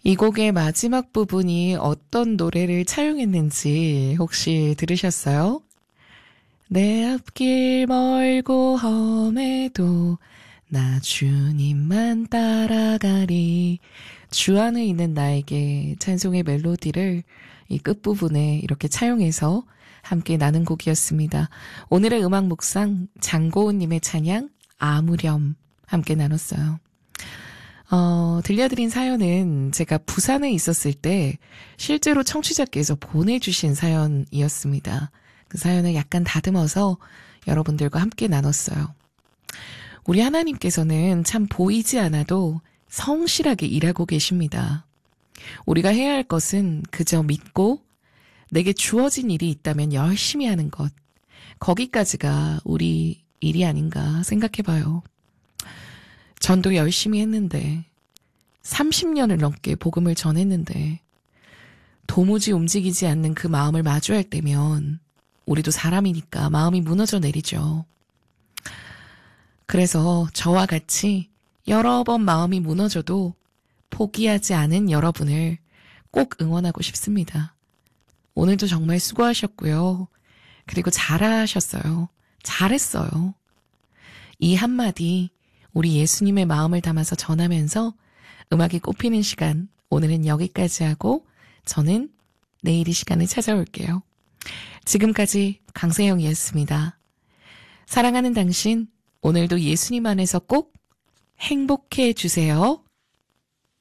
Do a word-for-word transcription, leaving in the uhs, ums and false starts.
이 곡의 마지막 부분이 어떤 노래를 차용했는지 혹시 들으셨어요? 내 앞길 멀고 험해도 나 주님만 따라가리. 주 안에 있는 나에게 찬송의 멜로디를 이 끝부분에 이렇게 차용해서 함께 나눈 곡이었습니다. 오늘의 음악 묵상 장고은님의 찬양 아무렴 함께 나눴어요. 어, 들려드린 사연은 제가 부산에 있었을 때 실제로 청취자께서 보내주신 사연이었습니다. 그 사연을 약간 다듬어서 여러분들과 함께 나눴어요. 우리 하나님께서는 참 보이지 않아도 성실하게 일하고 계십니다. 우리가 해야 할 것은 그저 믿고 내게 주어진 일이 있다면 열심히 하는 것. 거기까지가 우리 일이 아닌가 생각해봐요. 전도 열심히 했는데 삼십 년을 넘게 복음을 전했는데 도무지 움직이지 않는 그 마음을 마주할 때면 우리도 사람이니까 마음이 무너져 내리죠. 그래서 저와 같이 여러 번 마음이 무너져도 포기하지 않은 여러분을 꼭 응원하고 싶습니다. 오늘도 정말 수고하셨고요. 그리고 잘하셨어요. 잘했어요. 이 한마디 우리 예수님의 마음을 담아서 전하면서 음악이 꽃피는 시간 오늘은 여기까지 하고 저는 내일 이 시간에 찾아올게요. 지금까지 강세영이었습니다. 사랑하는 당신 오늘도 예수님 안에서 꼭 행복해 주세요.